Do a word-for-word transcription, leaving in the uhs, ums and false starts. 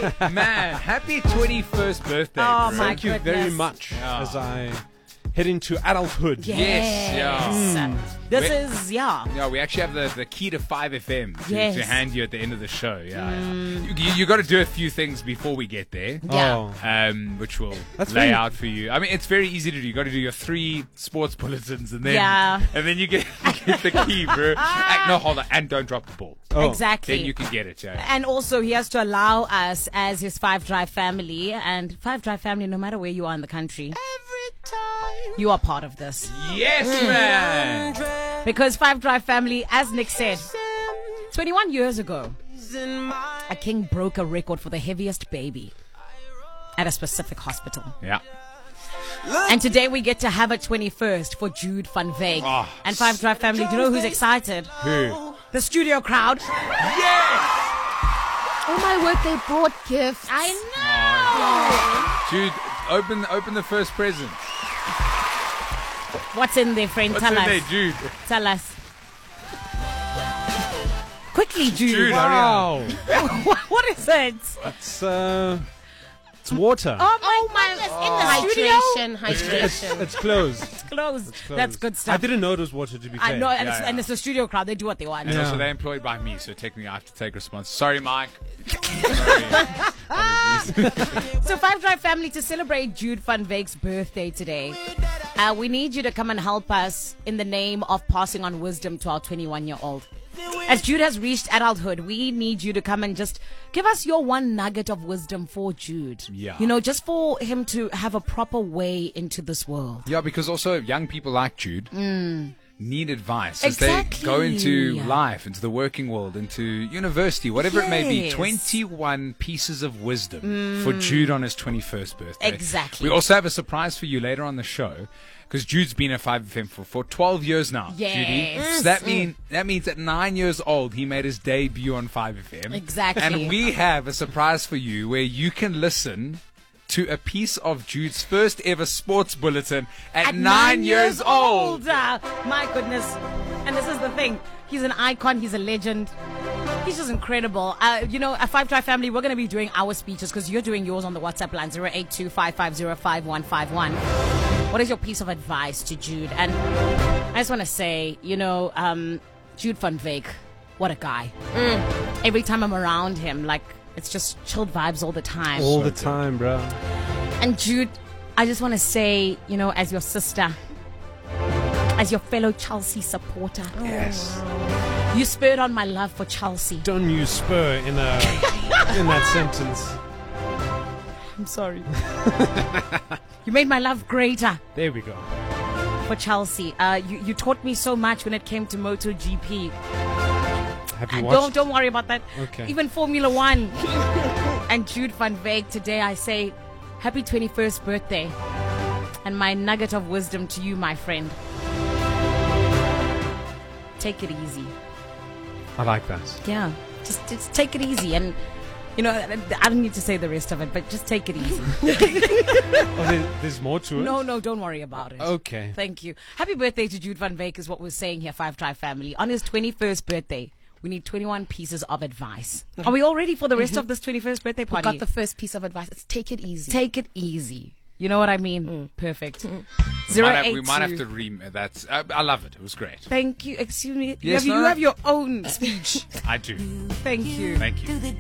Man, happy twenty-first birthday. Oh, bro. my Thank you very goodness. much Yeah. as I head into adulthood. Yes, yeah. This Wait. is, yeah. Yeah, we actually have the, the key to five F M to, Yes. to hand you at the end of the show. Yeah, yeah. You, you, you got to do a few things before we get there. Yeah. Oh. Um, which we'll That's lay very- out for you. I mean, it's very easy to do. You got to do your three sports bulletins, and then Yeah. and then you get, you get the key, bro. Uh, no, hold on, and don't drop the ball. Oh. Exactly. Then you can get it. Yeah. And also, he has to allow us as his Five Drive family, and Five Drive family, no matter where you are in the country, you are part of this. Yes, man. Because Five Drive family, as Nick said, twenty-one years ago, a king broke a record for the heaviest baby at a specific hospital. Yeah. And today we get to have a twenty-first for Jude Van Veek. Oh. And Five Drive family, do you know who's excited? Who? The studio crowd. Oh my word, they brought gifts. I know. Dude, open open the first present. What's in there, friend? What's Tell in us. there, Jude? Tell us. Quickly, Jude. Jude, Wow. What is it? It's, uh, it's water. Oh my goodness, in the studio? Hydration, It's, hydration. it's closed. Closed. Closed. That's good I stuff. didn't know it was water, to be I fair. know, and, Yeah, it's, yeah. and it's the studio crowd. They do what they want. And Yeah. also, they're employed by me, so technically I have to take response. Sorry, Mike. Sorry. Apologies. So, Five Drive family, to celebrate Jude Van Veek's birthday today, uh, we need you to come and help us in the name of passing on wisdom to our twenty-one-year-old. As Jude has reached adulthood, we need you to come and just give us your one nugget of wisdom for Jude. Yeah. You know, just for him to have a proper way into this world. Yeah, because also young people like Jude need advice as Exactly. they go into life, into the working world, into university, whatever it may be. Yes. twenty-one pieces of wisdom for Jude on his twenty-first birthday. Exactly. We also have a surprise for you later on the show, because Jude's been at five F M for, for twelve years now. Yes. Judy. So that, mean, that means at nine years old, he made his debut on five F M. Exactly. And we have a surprise for you where you can listen to a piece of Jude's first ever sports bulletin at, At nine, years, old. Uh, my goodness. And this is the thing. He's an icon. He's a legend. He's just incredible. Uh, you know, at Five Drive family, we're going to be doing our speeches because you're doing yours on the WhatsApp line, zero eight two five five zero five one five one. What is your piece of advice to Jude? And I just want to say, you know, um, Jude Van Veek, what a guy. Every time I'm around him, like, it's just chilled vibes all the time. All the time, bro. And Jude, I just want to say, you know, as your sister, as your fellow Chelsea supporter, Yes. you spurred on my love for Chelsea. Don't use spur in a in that sentence. I'm sorry. You made my love greater There we go. for Chelsea. Uh, you, you taught me so much when it came to MotoGP. Have you And watched? don't don't worry about that. Okay. Even Formula One. And Jude Van Veek, today I say happy twenty-first birthday. And my nugget of wisdom to you, my friend. Take it easy. I like that. Yeah, just just take it easy, and you know, I don't need to say the rest of it, but just take it easy. Oh, there, there's more to it? No, no, don't worry about it. Okay. Thank you. Happy birthday to Jude Van Veek is what we're saying here, Five Drive family. On his twenty-first birthday, we need twenty-one pieces of advice. Are we all ready for the rest of this twenty-first birthday We party? got the first piece of advice. It's take it easy. Take it easy. You know what I mean? Perfect. Might Zero have- eight we might have two- to re. That's. I, I love it. It was great. Thank you. Excuse me. You Yes, have, you no? have your own speech. I do. Thank you. Thank you.